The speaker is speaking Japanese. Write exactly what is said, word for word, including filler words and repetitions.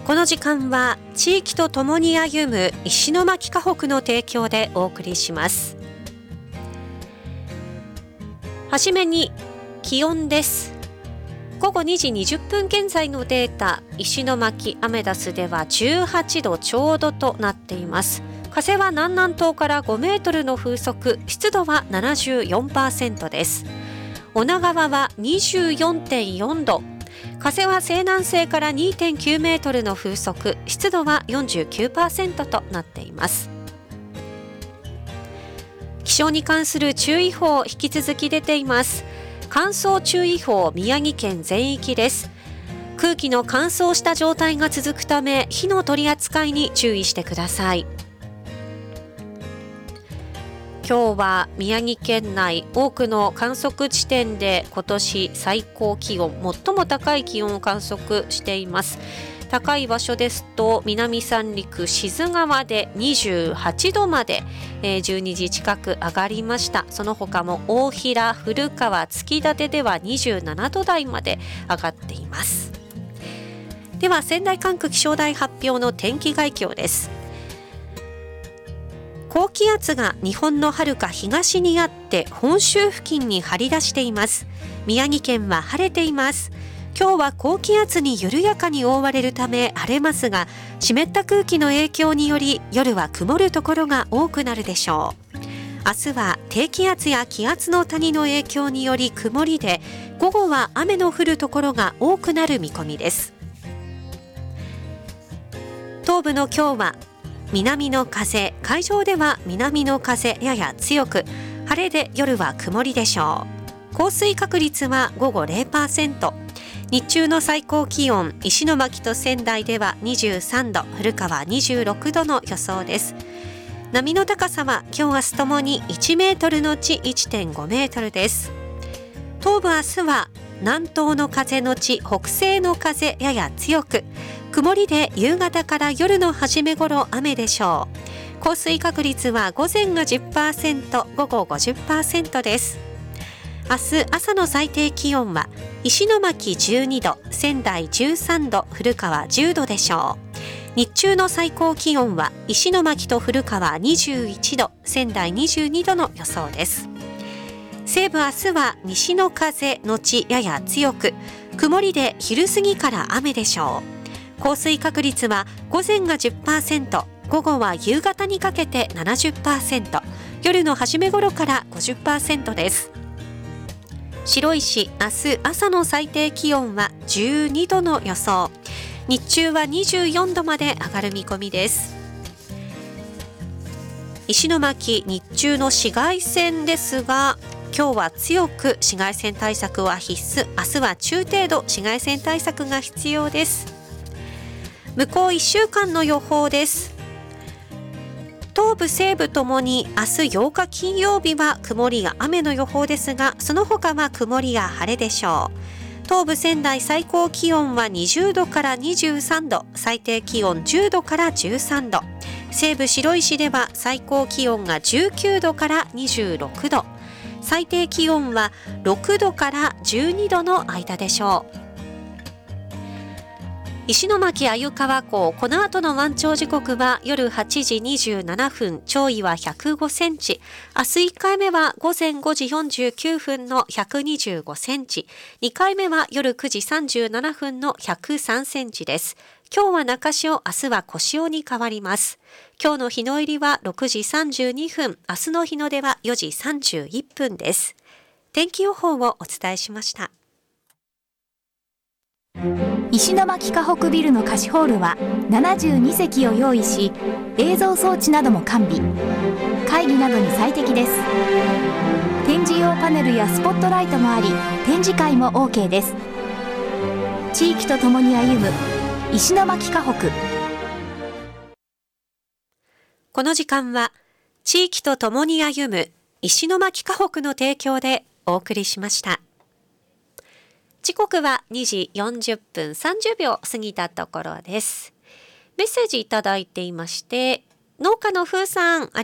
この時間は地域とともに歩む石巻河北の提供でお送りします。はじめに気温です。午後にじにじゅっぷん現在のデータ、石巻アメダスではじゅうはちどちょうどとなっています。風は南南東からごメートルの風速、湿度は ななじゅうよんパーセント です。女川は にじゅうよんてんよんど、風は西南西から にてんきゅうメートルの風速、湿度は よんじゅうきゅうパーセント となっています。気象に関する注意報、引き続き出ています。乾燥注意報、宮城県全域です。空気の乾燥した状態が続くため、火の取り扱いに注意してください。今日は宮城県内多くの観測地点で今年最高気温、最も高い気温を観測しています。高い場所ですと南三陸志津川でにじゅうはちどまで、えー、じゅうにじ近く上がりました。その他も大平、古川、月舘ではにじゅうななど台まで上がっています。では仙台管区気象台発表の天気概況です。高気圧が日本の遥か東にあって本州付近に張り出しています。宮城県は晴れています。今日は高気圧に緩やかに覆われるため晴れますが、湿った空気の影響により夜は曇るところが多くなるでしょう。明日は低気圧や気圧の谷の影響により曇りで、午後は雨の降るところが多くなる見込みです。東部の今日は南の風、海上では南の風やや強く、晴れで夜は曇りでしょう。降水確率は午後 ゼロパーセント。日中の最高気温、石巻と仙台ではにじゅうさんど、古川にじゅうろくどの予想です。波の高さは今日明日ともにいちメートルのち いってんごメートルです。東部明日は南東の風のち北西の風やや強く、曇りで夕方から夜の初め頃雨でしょう。降水確率は午前が じゅっパーセント、午後 ごじゅっパーセント です。明日朝の最低気温は石巻じゅうにど、仙台じゅうさんど、古川じゅうどでしょう。日中の最高気温は石巻と古川にじゅういちど、仙台にじゅうにどの予想です。西部明日は西の風のちやや強く、曇りで昼過ぎから雨でしょう。降水確率は午前が じゅっパーセント、午後は夕方にかけて ななじゅっパーセント、夜の初め頃から ごじゅっパーセント です。白石、明日朝の最低気温はじゅうにどの予想。日中はにじゅうよんどまで上がる見込みです。石巻、日中の紫外線ですが、今日は強く紫外線対策は必須。明日は中程度紫外線対策が必要です。向こういっしゅうかんの予報です。東部西部ともに明日ようか金曜日は曇りや雨の予報ですが、その他は曇りや晴れでしょう。東部仙台最高気温はにじゅうどからにじゅうさんど、最低気温じゅうどからじゅうさんど。西部白石では最高気温がじゅうきゅうどからにじゅうろくど、最低気温はろくどからじゅうにどの間でしょう。石巻鮎川港、この後の満潮時刻は夜はちじにじゅうななふん、潮位はひゃくごセンチ。明日いっかいめは午前ごじよんじゅうきゅうふんのひゃくにじゅうごセンチ。にかいめは夜くじさんじゅうななふんのひゃくさんセンチです。今日は中潮、明日は小潮に変わります。今日の日の入りはろくじさんじゅうにふん、明日の日の出はよじさんじゅういっぷんです。天気予報をお伝えしました。 石巻河北ビルの貸しホールはななじゅうにせきを用意し、映像装置なども完備。会議などに最適です。展示用パネルやスポットライトもあり、展示会も オーケー です。地域とともに歩む石巻河北。 この時間は地域とともに歩む石巻河北の提供でお送りしました。時刻はにじよんじゅっぷんさんじゅうびょう過ぎたところです。メッセージいただいていまして、農家のふうさん、あ